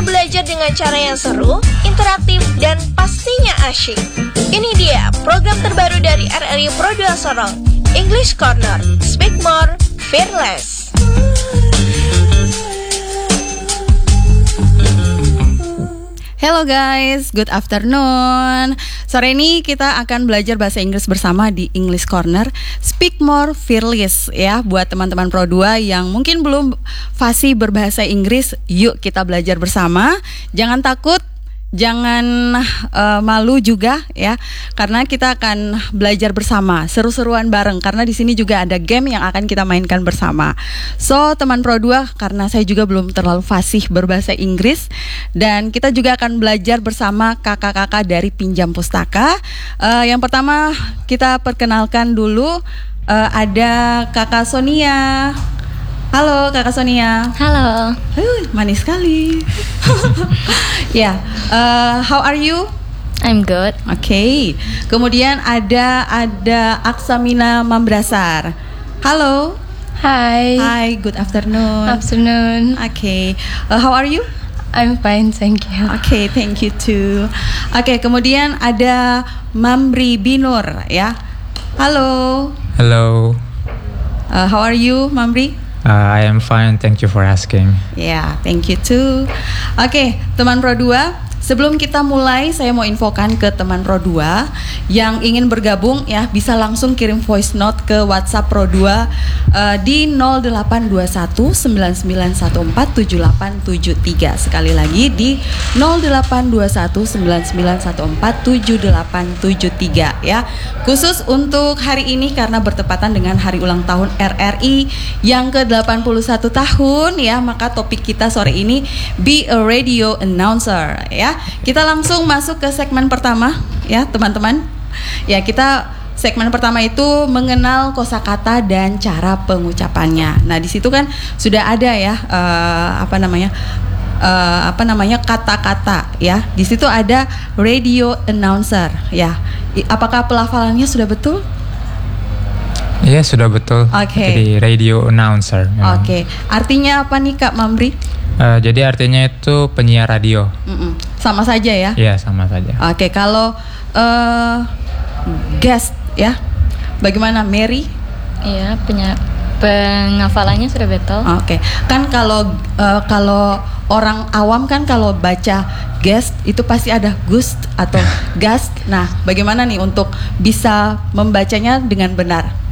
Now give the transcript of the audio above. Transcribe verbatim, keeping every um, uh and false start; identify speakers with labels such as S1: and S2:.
S1: belajar dengan cara yang seru, interaktif, dan pastinya asyik. Ini dia program terbaru dari R R I Pro dua Sorong, English Corner. Speak more, fearless.
S2: Hello guys, good afternoon. Sore ini kita akan belajar bahasa Inggris bersama di English Corner. Speak more, fearless ya. Buat teman-teman Pro dua yang mungkin belum fasih berbahasa Inggris, yuk kita belajar bersama. Jangan takut, jangan uh, malu juga ya, karena kita akan belajar bersama, seru-seruan bareng. Karena di sini juga ada game yang akan kita mainkan bersama. So teman Pro dua, karena saya juga belum terlalu fasih berbahasa Inggris, dan kita juga akan belajar bersama kakak-kakak dari Pinjam Pustaka. uh, Yang pertama kita perkenalkan dulu, uh, ada Kakak Sonia. Halo Kakak Sonia.
S3: Halo.
S2: Uh, manis sekali. Ya, yeah. uh, how are you?
S3: I'm good.
S2: Oke. Okay. Kemudian ada ada Aksamina Mambrasar. Halo.
S3: Hi.
S2: Hi. Good afternoon.
S3: Afternoon.
S2: Oke. Okay. Uh, how are you?
S3: I'm fine, thank you.
S2: Oke, okay, thank you too. Oke, okay, kemudian ada Mamri Binur ya. Halo.
S4: Hello.
S2: Uh, how are you, Mamri?
S4: Uh, I am fine, thank you for asking.
S2: Ya, yeah, thank you too. Oke, okay, teman Pro dua, sebelum kita mulai, saya mau infokan ke teman Pro dua yang ingin bergabung ya, bisa langsung kirim voice note ke WhatsApp Pro dua uh, di nol delapan dua satu sembilan sembilan satu empat tujuh delapan tujuh tiga. Sekali lagi di nol delapan dua satu sembilan sembilan satu empat tujuh delapan tujuh tiga ya. Khusus untuk hari ini karena bertepatan dengan hari ulang tahun R R I yang ke delapan puluh satu tahun ya, maka topik kita sore ini Be a Radio Announcer ya. Kita langsung masuk ke segmen pertama ya teman-teman. Ya, kita segmen pertama itu mengenal kosakata dan cara pengucapannya. Nah, di situ kan sudah ada ya uh, apa namanya uh, apa namanya kata-kata ya. Di situ ada radio announcer ya. Apakah pelafalannya sudah betul?
S4: Iya, sudah betul.
S2: Oke. Okay.
S4: Jadi radio announcer.
S2: Oke. Okay. Artinya apa nih Kak Mamri?
S4: Uh, jadi artinya itu penyiar radio.
S2: Mm-mm. Sama saja ya?
S4: Iya, sama saja.
S2: Oke, okay, kalau uh, guest ya, bagaimana Mary?
S3: Iya, penyi- pengafalannya sudah betul.
S2: Oke, okay. Kan kalau uh, kalau orang awam kan kalau baca guest itu pasti ada gust atau gast. Nah, bagaimana nih untuk bisa membacanya dengan benar?